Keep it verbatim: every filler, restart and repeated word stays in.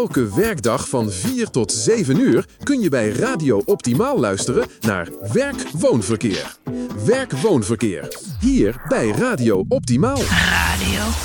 Elke werkdag van vier tot zeven uur kun je bij Radio Optimaal luisteren naar Werk-Woonverkeer. Werk-Woonverkeer. Hier bij Radio Optimaal. Radio